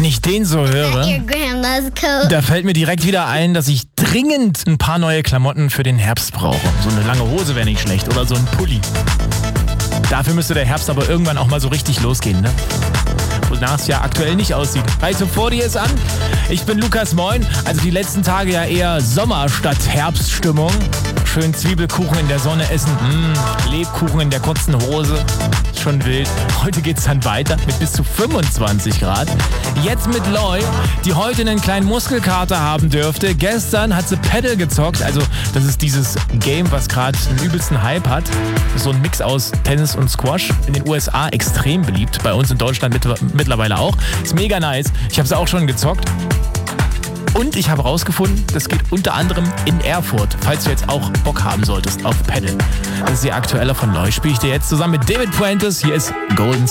Wenn ich den so höre, da fällt mir direkt wieder ein, dass ich dringend ein paar neue Klamotten für den Herbst brauche. So eine lange Hose wäre nicht schlecht oder so ein Pulli. Dafür müsste der Herbst aber irgendwann auch mal so richtig losgehen, ne? Wonach es ja aktuell nicht aussieht. Also vor dir ist an. Ich bin Lukas, moin. Also die letzten Tage ja eher Sommer statt Herbststimmung. Schön Zwiebelkuchen in der Sonne essen. Lebkuchen in der kurzen Hose. Schon wild. Heute geht's dann weiter mit bis zu 25 Grad. Jetzt mit Loi, die heute einen kleinen Muskelkater haben dürfte. Gestern hat sie Paddle gezockt. Also das ist dieses Game, was gerade einen übelsten Hype hat. So ein Mix aus Tennis und Squash. In den USA extrem beliebt. Bei uns in Deutschland mittlerweile auch. Ist mega nice. Ich habe es auch schon gezockt. Und ich habe rausgefunden, das geht unter anderem in Erfurt, falls du jetzt auch Bock haben solltest auf Paddle. Das ist die aktuelle von Loi. Spiele ich dir jetzt zusammen mit David Puentes. Hier ist Golden